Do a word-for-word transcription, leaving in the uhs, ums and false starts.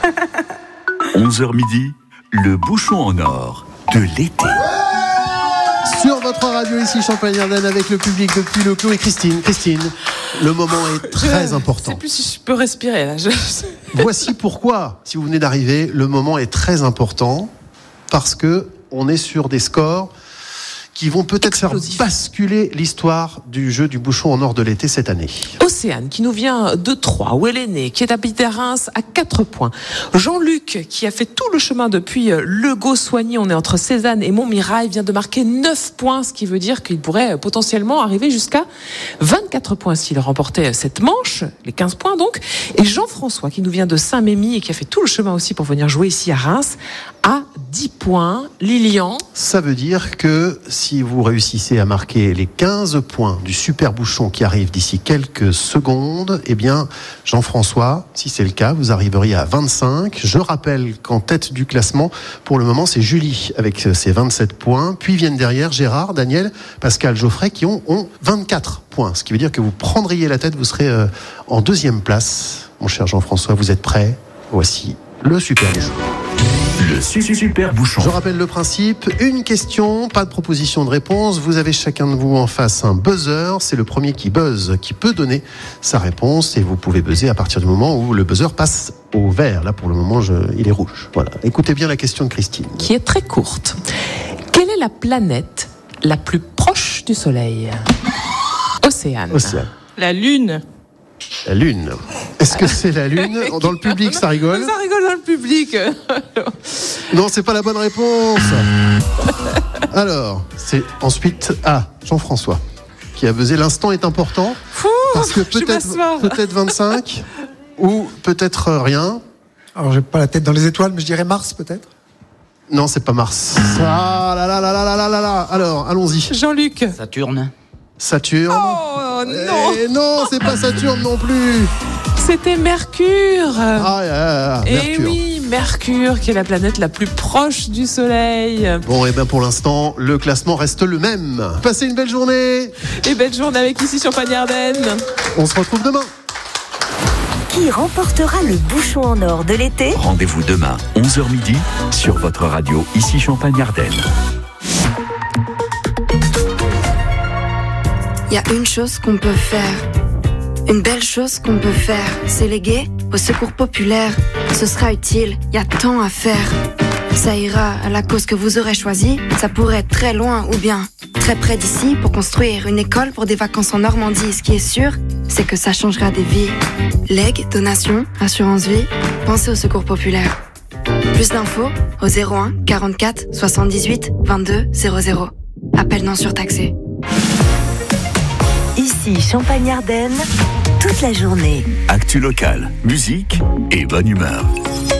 onze heures midi, le bouchon en or de l'été. Sur votre radio ici Champagne-Ardenne avec le public depuis le Clos et Christine. Christine, le moment est très je important. Je sais plus si je peux respirer là. Je... Voici pourquoi, si vous venez d'arriver, le moment est très important parce que on est sur des scores qui vont peut-être Explosif. faire basculer l'histoire du jeu du bouchon en or de l'été cette année. Océane, qui nous vient de Troyes, où elle est née, qui est habitée à Reims, à quatre points. Jean-Luc, qui a fait tout le chemin depuis Le Gau-Soigny, on est entre Cézanne et Montmirail, vient de marquer neuf points, ce qui veut dire qu'il pourrait potentiellement arriver jusqu'à vingt-quatre points s'il remportait cette manche, les quinze points donc. Et Jean-François, qui nous vient de Saint-Mémy et qui a fait tout le chemin aussi pour venir jouer ici à Reims, à dix points. Lilian. Ça veut dire que si vous réussissez à marquer les quinze points du super bouchon qui arrive d'ici quelques secondes, eh bien, Jean-François, si c'est le cas, vous arriveriez à vingt-cinq. Je rappelle qu'en tête du classement, pour le moment, c'est Julie avec ses vingt-sept points. Puis viennent derrière Gérard, Daniel, Pascal, Geoffrey qui ont, ont vingt-quatre points. Ce qui veut dire que vous prendriez la tête, vous serez euh, en deuxième place. Mon cher Jean-François, vous êtes prêt? Voici le super bouchon. Le super bouchon. Je rappelle le principe, une question, pas de proposition de réponse. Vous avez chacun de vous en face un buzzer. C'est le premier qui buzz, qui peut donner sa réponse. Et vous pouvez buzzer à partir du moment où le buzzer passe au vert. Là, pour le moment, je, il est rouge. Voilà. Écoutez bien la question de Christine. Qui est très courte. Quelle est la planète la plus proche du Soleil? Océane. Océane. La Lune. La Lune. Est-ce que c'est la Lune? Dans le public, ça rigole. Ça rigole dans le public. Non, c'est pas la bonne réponse. Alors, c'est ensuite à Jean-François qui a buzzé. L'instant est important. Fou, parce que je vais peut-être, m'asseoir. peut-être vingt-cinq ou peut-être rien. Alors, j'ai pas la tête dans les étoiles, mais je dirais Mars, peut-être. Non, c'est pas Mars. Ah là là là là là là là là. Alors, allons-y. Jean-Luc. Saturne. Saturne. Oh non. Eh non, c'est pas Saturne non plus. C'était Mercure. Ah, yeah, yeah, Et Mercure. oui, Mercure, qui est la planète la plus proche du Soleil. Bon, et bien pour l'instant, le classement reste le même. Passez une belle journée. Et belle journée avec ici Champagne-Ardenne. On se retrouve demain. Qui remportera le bouchon en or de l'été? Rendez-vous demain, onze heures midi, sur votre radio, ici Champagne-Ardenne. Il y a une chose qu'on peut faire, une belle chose qu'on peut faire, c'est léguer au secours populaire. Ce sera utile, il y a tant à faire. Ça ira à la cause que vous aurez choisie, ça pourrait être très loin ou bien très près d'ici pour construire une école pour des vacances en Normandie. Ce qui est sûr, c'est que ça changera des vies. Legs, donations, assurance vie, pensez au secours populaire. Plus d'infos au zéro un quarante-quatre soixante-dix-huit vingt-deux zéro zéro. Appel non surtaxé. Ici Champagne-Ardenne, toute la journée. Actu local, musique et bonne humeur.